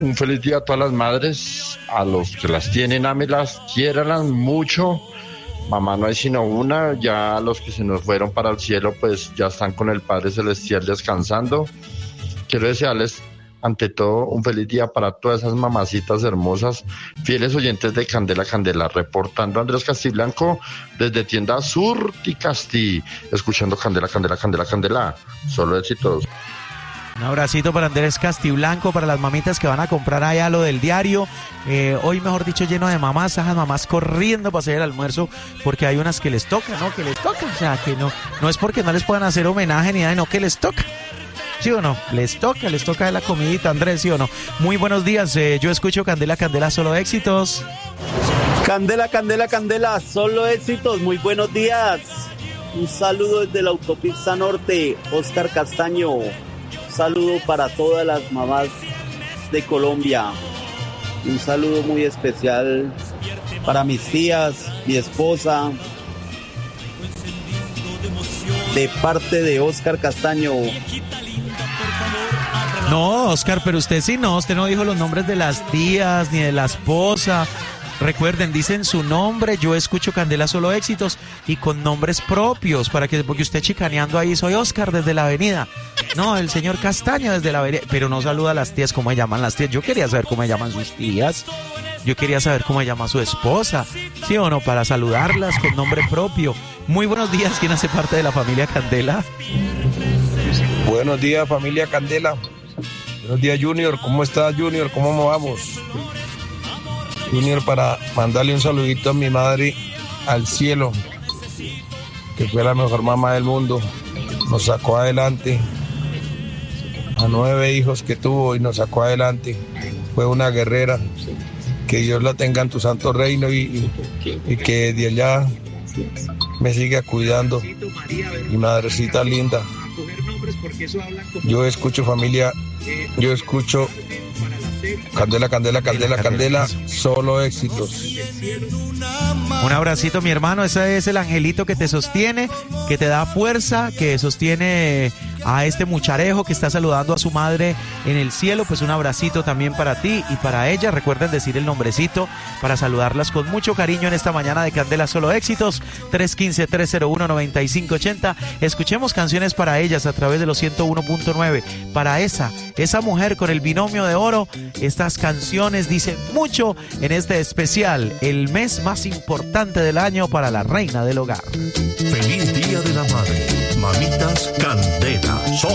Un feliz día a todas las madres, a los que las tienen, ámelas, quiéranlas mucho. Mamá no hay sino una, ya los que se nos fueron para el cielo, pues ya están con el Padre Celestial descansando. Quiero desearles, ante todo, un feliz día para todas esas mamacitas hermosas, fieles oyentes de Candela Candela, reportando Andrés Castiblanco desde tienda Surticasti, escuchando Candela Candela Candela Candela, solo éxitos. Un abracito para Andrés Castiblanco, para las mamitas que van a comprar allá lo del diario. Hoy, mejor dicho, lleno de mamás, esas mamás corriendo para hacer el almuerzo, porque hay unas que les toca, ¿no? Que les toca, o sea, que no es porque no les puedan hacer homenaje ni nada, no, que les toca. ¿Sí o no? Les toca de la comidita, Andrés, ¿sí o no? Muy buenos días, yo escucho Candela Candela, solo éxitos. Candela Candela Candela, solo éxitos, muy buenos días. Un saludo desde la autopista norte, Oscar Castaño. Un saludo para todas las mamás de Colombia. Un saludo muy especial para mis tías, mi esposa, de parte de Oscar Castaño. No, Oscar, pero usted no dijo los nombres de las tías ni de la esposa. Recuerden, dicen su nombre, yo escucho Candela solo éxitos y con nombres propios, porque usted chicaneando ahí, soy Oscar desde la avenida. No, el señor Castaño desde la avenida, pero no saluda a las tías, ¿cómo se llaman las tías? Yo quería saber cómo se llaman sus tías, yo quería saber cómo se llama su esposa, ¿sí o no? Para saludarlas con nombre propio. Muy buenos días, ¿quién hace parte de la familia Candela? Buenos días, familia Candela. Buenos días, Junior, ¿cómo estás, Junior? ¿Cómo vamos? Junior, para mandarle un saludito a mi madre al cielo, que fue la mejor mamá del mundo, nos sacó adelante, a 9 hijos que tuvo y nos sacó adelante, fue una guerrera, que Dios la tenga en tu santo reino y que de allá me siga cuidando, mi madrecita linda. Yo escucho familia, yo escucho Candela, Candela, Candela, Candela, solo éxitos. Un abracito, mi hermano, ese es el angelito que te sostiene, que te da fuerza, que sostiene a este mucharejo que está saludando a su madre en el cielo. Pues un abracito también para ti y para ella. Recuerden decir el nombrecito para saludarlas con mucho cariño en esta mañana de Candela Solo Éxitos. 315-301-9580. Escuchemos canciones para ellas a través de los 101.9. Para esa mujer con el binomio de oro. Estas canciones dicen mucho en este especial, el mes más importante del año para la reina del hogar. Feliz Día de la Madre, mamitas Candela.